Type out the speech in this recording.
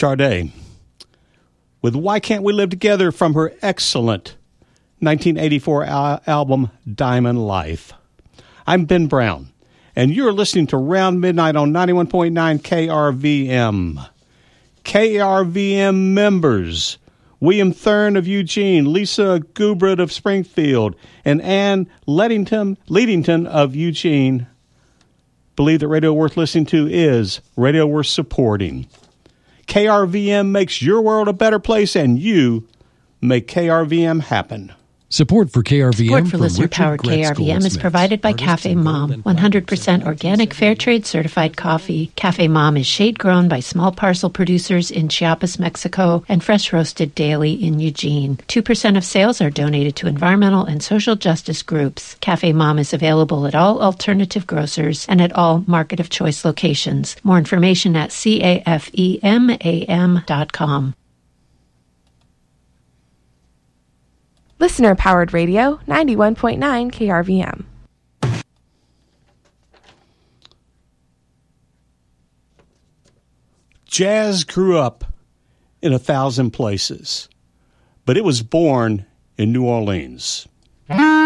Sade with Why Can't We Live Together from her excellent 1984 album Diamond Life. I'm Ben Brown, and you're listening to Round Midnight on 91.9 KRVM. KRVM members, William Thurn of Eugene, Lisa Gubrud of Springfield, and Ann Leadington of Eugene believe that radio worth listening to is radio worth supporting. KRVM makes your world a better place, and you make KRVM happen. Support for KRVM. Support for listener-powered KRVM is provided by Cafe Mom, 100% organic, fair trade certified coffee. Cafe Mom is shade-grown by small parcel producers in Chiapas, Mexico, and fresh roasted daily in Eugene. 2% of sales are donated to environmental and social justice groups. Cafe Mom is available at all alternative grocers and at all market of choice locations. More information at cafemam.com. Listener-powered radio, 91.9 KRVM. Jazz grew up in 1,000 places, but it was born in New Orleans.